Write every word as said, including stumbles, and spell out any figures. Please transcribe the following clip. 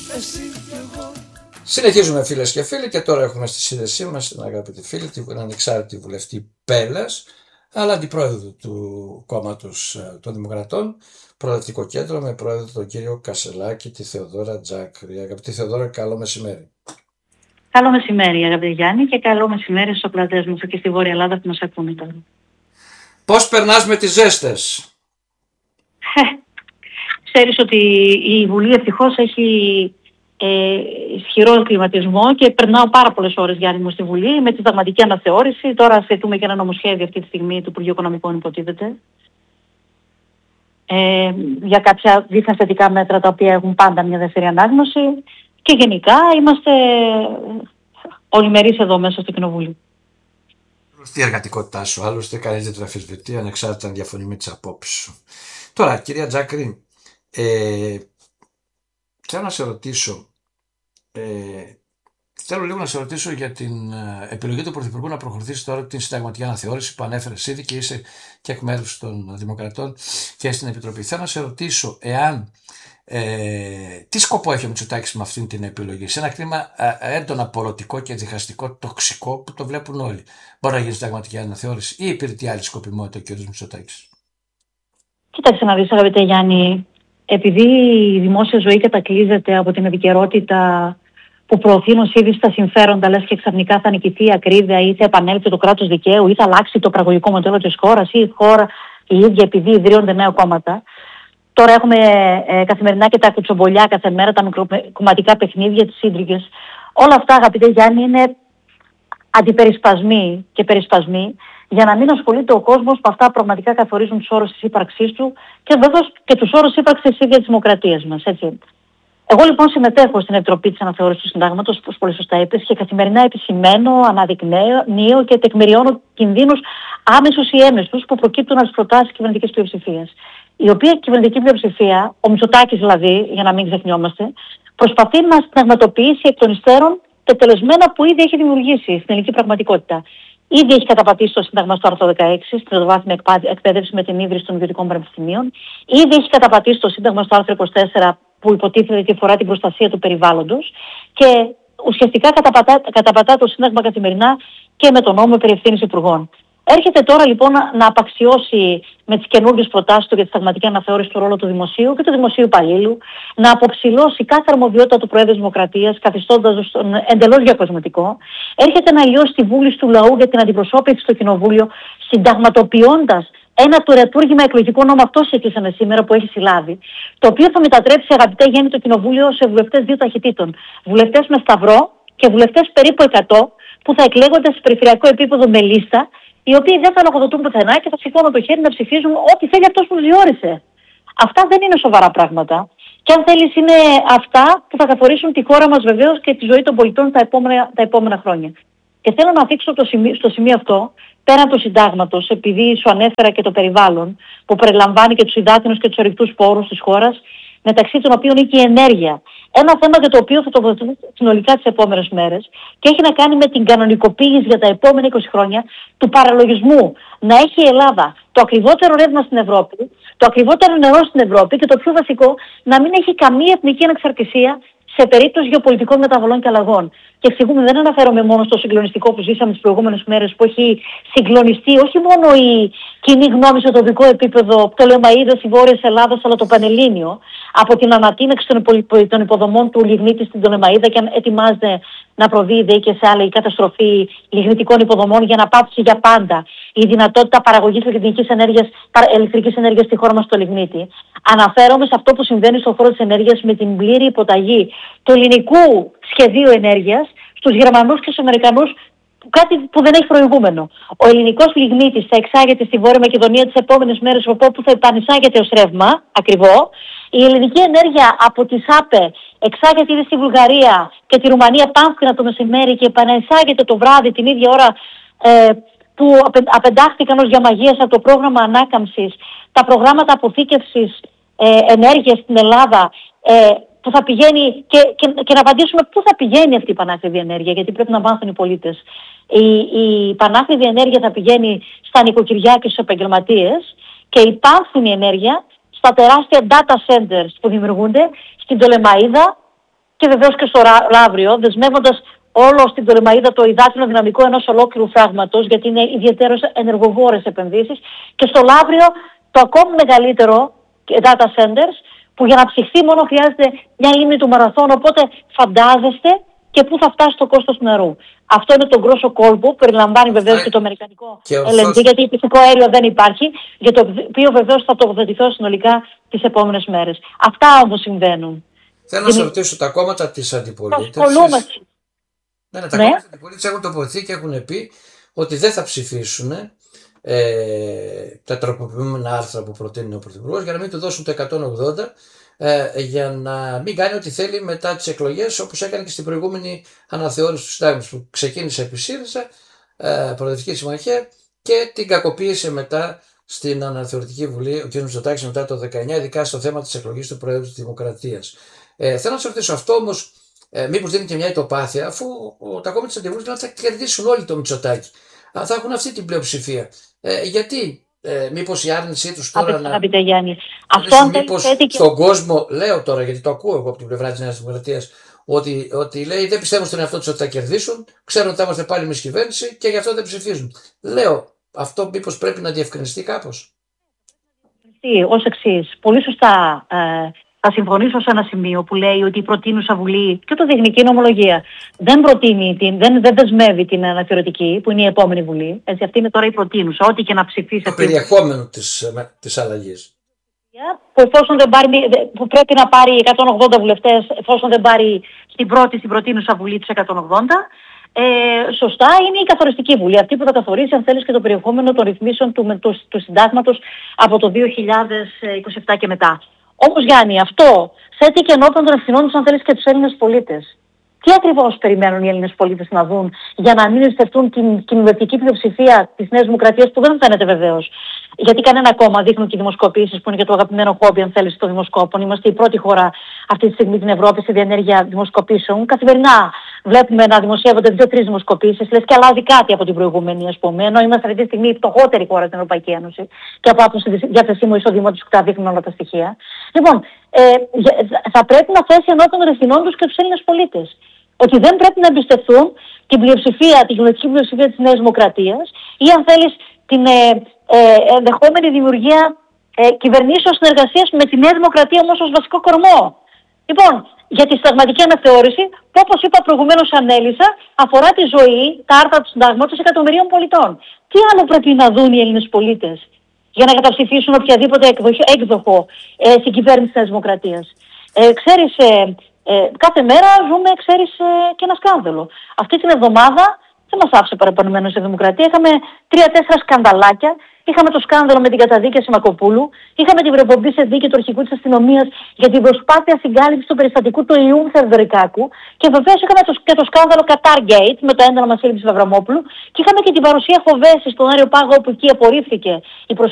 Συνεχίζουμε φίλες και φίλοι και τώρα έχουμε στη σύνδεσή μας την αγαπητή φίλη, την ανεξάρτητη βουλευτή Πέλλας, αλλά αντιπρόεδρο του κόμματος των Δημοκρατών, Προοδευτικό Κέντρο, με πρόεδρο τον κύριο Κασελάκη, τη Θεοδόρα Τζάκρη. Αγαπητή Θεοδόρα, καλό μεσημέρι. Καλό μεσημέρι αγαπητέ Γιάννη και καλό μεσημέρι στους οπλατές μου και στη Βόρεια Ελλάδα που μας ακούνε τώρα. Πώς περνάς με τις ζέστες? Ξέρεις ότι η Βουλή ευτυχώς έχει ε, ισχυρό κλιματισμό και περνάω πάρα πολλές ώρες, Γιάννη μου, στη Βουλή με τη συνταγματική αναθεώρηση. Τώρα θετούμε και ένα νομοσχέδιο αυτή τη στιγμή του Υπουργείου Οικονομικών, υποτίθεται. Ε, για κάποια δίθεν θετικά μέτρα τα οποία έχουν πάντα μια δεύτερη ανάγνωση και γενικά είμαστε ολημερείς εδώ μέσα στο Κοινοβούλιο. Τη εργατικότητά σου, άλλωστε κανείς δεν την αμφισβητεί, ανεξάρτητα αν διαφωνεί με τις απόψεις σου. Τώρα, κυρία Τζάκρη, ε, θέλω να σε ρωτήσω, ε, θέλω λίγο να σε ρωτήσω για την ε, επιλογή του Πρωθυπουργού να προχωρήσει τώρα την συνταγματική αναθεώρηση που ανέφερες ήδη και είσαι και εκ μέρους των Δημοκρατών και στην Επιτροπή. Θέλω να σε ρωτήσω εάν Ε, τι σκοπό έχει ο Μητσοτάκης με αυτήν την επιλογή, σε ένα κλίμα ε, έντονα πολιτικό και διχαστικό, τοξικό που το βλέπουν όλοι. Μπορεί να γίνει συνταγματική αναθεώρηση ή υπηρετεί άλλη σκοπιμότητα ο κ. Μητσοτάκης? Κοίταξε να δεις αγαπητέ Γιάννη, επειδή η δημόσια ζωή κατακλείζεται από την επικαιρότητα που προωθεί νοσίδη στα συμφέροντα, λες και ξαφνικά θα νικηθεί η ακρίβεια ή θα επανέλθει το κράτος δικαίου ή θα αλλάξει το πραγωγικό μοντέλο της χώρας ή η χώρα η ίδια επειδή ιδρύονται νέα κόμματα. Τώρα έχουμε ε, καθημερινά και τα κουτσομπολιά κάθε μέρα, τα μικροκομματικά παιχνίδια, τις ίντριγες. Όλα αυτά, αγαπητέ Γιάννη, είναι αντιπερισπασμοί και περισπασμοί για να μην ασχολείται ο κόσμος με αυτά που πραγματικά καθορίζουν τους όρους της ύπαρξής του και βέβαια και τους όρους ύπαρξης της ίδιας της δημοκρατίας μας. Έτσι. Εγώ λοιπόν συμμετέχω στην Επιτροπή της Αναθεώρησης του Συντάγματος, όπως πολύ σωστά είπες, και καθημερινά επισημαίνω, αναδεικνύω και τεκμηριώνω κινδύνους άμεσους ή έμεσους που προκύπτουν από τις προτάσεις της κυβερνητικής πλειοψηφίας. Η οποία κυβερνητική πλειοψηφία, ο Μητσοτάκης δηλαδή, για να μην ξεχνιόμαστε, προσπαθεί να συνταγματοποιήσει εκ των υστέρων τετελεσμένα που ήδη έχει δημιουργήσει στην ελληνική πραγματικότητα. Ήδη έχει καταπατήσει το Σύνταγμα στο άρθρο δεκαέξι, στην πρωτοβάθμια εκπαίδευση με την ίδρυση των ιδιωτικών πανεπιστημίων. Ήδη έχει καταπατήσει το Σύνταγμα στο άρθρο είκοσι τέσσερα, που υποτίθεται ότι αφορά την προστασία του περιβάλλοντος. Και ουσιαστικά καταπατά, καταπατά το Σύνταγμα καθημερινά και με τον νόμο περί ευθύνης υπουργών. Έρχεται τώρα λοιπόν να, να απαξιώσει με τις καινούργιες προτάσεις του για τη συνταγματική αναθεώρηση του ρόλου του δημοσίου και του δημοσίου υπαλλήλου, να αποψηλώσει κάθε αρμοδιότητα του Προέδρου Δημοκρατίας, καθιστώντας τον εντελώς διακοσμητικό. Έρχεται να λιώσει τη βούληση του λαού για την αντιπροσώπηση στο Κοινοβούλιο, συνταγματοποιώντας ένα τουρετούργημα εκλογικό νόμο, αυτό έκλεισαν σήμερα που έχει συλλάβει, το οποίο θα μετατρέψει, αγαπητέ Γέννη, το Κοινοβούλιο σε βουλευτές δύο ταχυτήτων. Βουλευτές με σταυρό και βουλευτές περίπου εκατό που θα εκλέγονται σε περιφερειακό επίπεδο με λίστα, οι οποίοι δεν θα λογοδοτούν πουθενά και θα σηκώνουν το χέρι να ψηφίζουν ό,τι θέλει αυτός που τους διόρισε. Αυτά δεν είναι σοβαρά πράγματα. Και αν θέλεις είναι αυτά που θα καθορίσουν τη χώρα μας βεβαίως και τη ζωή των πολιτών τα επόμενα, τα επόμενα χρόνια. Και θέλω να δείξω το σημείο, στο σημείο αυτό, πέραν του συντάγματος, επειδή σου ανέφερα και το περιβάλλον, που περιλαμβάνει και τους υδάτινους και τους ορυκτούς πόρους της χώρας, μεταξύ των οποίων είναι και η ενέργεια. Ένα θέμα για το οποίο θα τοποθετηθούμε συνολικά τις επόμενες μέρες και έχει να κάνει με την κανονικοποίηση για τα επόμενα είκοσι χρόνια του παραλογισμού. Να έχει η Ελλάδα το ακριβότερο ρεύμα στην Ευρώπη, το ακριβότερο νερό στην Ευρώπη και το πιο βασικό, να μην έχει καμία εθνική ανεξαρτησία σε περίπτωση γεωπολιτικών μεταβολών και αλλαγών. Και εξηγούμε, δεν αναφέρομαι μόνο στο συγκλονιστικό που ζήσαμε τις προηγούμενες μέρες, που έχει συγκλονιστεί όχι μόνο η κοινή γνώμη σε τοπικό επίπεδο, Πτολεμαΐδες, η Βόρειας Ελλάδας, αλλά το Πανελλήνιο, από την ανατείναξη των υποδομών του λιγνίτη στην Πτολεμαΐδα και ετοιμάζεται να προβεί η ΔΕΗ και σε άλλη καταστροφή λιγνητικών υποδομών για να πάψει για πάντα η δυνατότητα παραγωγής ηλεκτρικής ενέργειας, ηλεκτρικής ενέργειας στη χώρα μας στο λιγνίτη. Αναφέρομαι σε αυτό που συμβαίνει στον χώρο της ενέργειας με την πλήρη υποταγή του ελληνικού σχεδίου ενέργειας στους Γερμανούς και στους Αμερικανούς, κάτι που δεν έχει προηγούμενο. Ο ελληνικός λιγνίτης θα εξάγεται στη Βόρεια Μακεδονία τις επόμενες μέρες, όπου θα επανεισάγεται ως ρεύμα, ακριβό. Η ελληνική ενέργεια από τη ΣΑΠΕ εξάγεται ήδη στη Βουλγαρία και τη Ρουμανία πάμφυνα το μεσημέρι και επανεισάγεται το βράδυ την ίδια ώρα ε, που απεντάχθηκαν ως για μαγείας από το πρόγραμμα ανάκαμψης, τα προγράμματα αποθήκευσης ε, ενέργειας στην Ελλάδα, ε, που θα πηγαίνει και, και, και να απαντήσουμε πού θα πηγαίνει αυτή η πανάκριβη ενέργεια, γιατί πρέπει να μάθουν οι πολίτες. Η, η πανάκριβη ενέργεια θα πηγαίνει στα νοικοκυριά και στους επαγγελματίες και η πάνθινη ενέργεια στα τεράστια data centers που δημιουργούνται στην Πτολεμαΐδα, και βεβαίως και στο Λαύριο, δεσμεύοντας όλο στην Τολεμαΐδα το υδάτινο δυναμικό ενός ολόκληρου φράγματος, γιατί είναι ιδιαίτερως ενεργοβόρες επενδύσεις, και στο Λαύριο το ακόμη μεγαλύτερο data centers, που για να ψυχθεί μόνο χρειάζεται μια λίμνη του Μαραθών, οπότε φαντάζεστε και πού θα φτάσει το κόστος του νερού. Αυτό είναι το γκρόσο κόλπο, που περιλαμβάνει βεβαίως και το αμερικανικό ελ εν τζι, γιατί φυσικό αέριο δεν υπάρχει, για το οποίο βεβαίως θα τοποθετηθώ συνολικά τις επόμενες μέρες. Αυτά όμως συμβαίνουν. Θέλω να σε ρωτήσω, τα κόμματα της αντιπολίτευσης. Ναι, ναι, τα ναι. κόμματα της αντιπολίτευσης έχουν τοποθετηθεί και έχουν πει ότι δεν θα ψηφίσουν ε, τα τροποποιημένα άρθρα που προτείνει ο Πρωθυπουργός, για να μην του δώσουν το εκατόν ογδόντα, ε, για να μην κάνει ό,τι θέλει μετά τις εκλογές, όπως έκανε και στην προηγούμενη αναθεώρηση του Συντάγματος, που ξεκίνησε επί ΣΥΡΙΖΑ, ε, Προοδευτική Συμμαχία, και την κακοποίησε μετά στην Αναθεωρητική Βουλή ο κ. Μητσοτάκης μετά το δεκαεννιά, ειδικά στο θέμα της εκλογής του Προέδρου της Δημοκρατίας. Ε, θέλω να σας ρωτήσω αυτό όμως, ε, μήπως δίνει και μια υποπάθεια, αφού ο, τα κόμματα της αντιπολίτευσης θα κερδίσουν όλοι το Μητσοτάκη. Θα έχουν αυτή την πλειοψηφία. Ε, γιατί, ε, μήπως η άρνησή τους τώρα Αγαπητέ, να. αγαπητέ Γιάννη. Αυτό αν Μήπως θέτει και... στον κόσμο, λέω τώρα, γιατί το ακούω εγώ από την πλευρά της Νέας Δημοκρατίας, ότι, ότι λέει δεν πιστεύουν στον εαυτό τους ότι θα κερδίσουν, ξέρουν ότι θα είμαστε πάλι εμείς κυβέρνηση και γι' αυτό δεν ψηφίζουν. Λέω, αυτό μήπως πρέπει να διευκρινιστεί κάπως. Ως εξής. Πολύ σωστά. Ε, θα συμφωνήσω σε ένα σημείο που λέει ότι η προτείνουσα Βουλή και το δείχνει και η νομολογία δεν, προτείνει την, δεν, δεν δεσμεύει την αναθεωρητική, που είναι η επόμενη Βουλή. Έτσι, αυτή είναι τώρα η προτείνουσα. Ό,τι και να ψηφίσει. Το περιεχόμενο της, της αλλαγής. Που, εφόσον δεν πάρει, που πρέπει να πάρει εκατόν ογδόντα βουλευτές, εφόσον δεν πάρει στην πρώτη, στην προτείνουσα Βουλή τους εκατόν ογδόντα. Ε, σωστά, είναι η καθοριστική Βουλή. Αυτή που θα καθορίσει, αν θέλεις, και το περιεχόμενο των ρυθμίσεων του, του, του συντάγματος από το δύο χιλιάδες είκοσι επτά και μετά. Όμως, Γιάννη, αυτό θέτει και ενώπιον των ευθυνών τους, αν θέλεις, και τους Έλληνες πολίτες. Τι ακριβώς περιμένουν οι Έλληνες πολίτες να δουν για να μην εμπιστευτούν την κοινοβουλευτική πλειοψηφία της Νέας Δημοκρατίας, που δεν φαίνεται βεβαίως. Γιατί κανένα κόμμα, δείχνουν και οι δημοσκοπήσεις, που είναι και το αγαπημένο χόμπι, αν θέλεις, των δημοσκόπων. Είμαστε η πρώτη χώρα αυτή τη στιγμή στην Ευρώπη στη διενέργεια δημοσκοπήσεων. Καθημερινά βλέπουμε να δημοσιεύονται δύο-τρεις δημοσκοπήσεις, λες και αλλάζει κάτι από την προηγούμενη, ας πούμε. Ενώ είμαστε αυτή τη στιγμή η φτωχότερη χώρα στην Ευρωπαϊκή Ένωση και από άποψη διαθεσίμου εισοδήματος που τα δείχνουν όλα τα στοιχεία. Λοιπόν, ε, θα πρέπει να θέσει ενώπιον των ευθυνών τους και τους Έλληνες πολίτες. Ότι δεν πρέπει να εμπιστευτούν την πλειοψηφία, την κοινωνική πλειοψηφία της Νέας Δημοκρατίας, ή αν θέλεις την ε, ε, ενδεχόμενη δημιουργία ε, κυβερνήσεων συνεργασίας με τη Νέα Δημοκρατία όμως ως βασικό κορμό. Λοιπόν, για τη συνταγματική αναθεώρηση, που όπως είπα προηγουμένως ανέλησα, αφορά τη ζωή, τα άρθρα του συντάγματος εκατομμυρίων πολιτών. Τι άλλο πρέπει να δουν οι Έλληνες πολίτες για να καταψηφίσουν οποιαδήποτε έκδοχο ε, στην κυβέρνηση της Δημοκρατίας. Ε, ξέρεις, ε, ε, κάθε μέρα ζούμε, ξέρεις, ε, και ένα σκάνδαλο. Αυτή την εβδομάδα δεν μας άφησε παραπονεμένο στη Δημοκρατία. Είχαμε τρία-τέσσερα σκανδαλάκια. Είχαμε το σκάνδαλο με την καταδίκαση Μακοπούλου. Είχαμε την προπομπή σε δίκη του αρχηγού της αστυνομίας για την προσπάθεια συγκάλυψης του περιστατικού του ιού Θεδωρικάκου. Και βεβαίως είχαμε το, και το σκάνδαλο Qatargate με το ένταλμα σύλληψης Βαβραμόπουλου. Και είχαμε και την παρουσία Χοβέση στον Άριο Πάγο, όπου εκεί απορρίφθηκε η προσφυγή